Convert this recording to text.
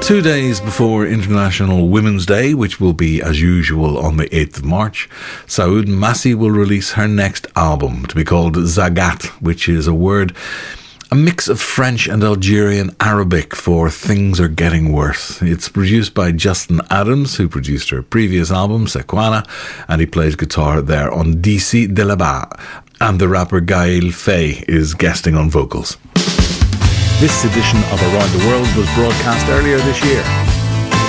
2 days before International Women's Day, which will be as usual on the 8th of March, Saoud Massi will release her next album, to be called Zagat, which is a mix of French and Algerian Arabic for Things Are Getting Worse. It's produced by Justin Adams, who produced her previous album, Sequana, and he plays guitar there on DC de la Bas. And the rapper Gaël Faye is guesting on vocals. This edition of Around the World was broadcast earlier this year.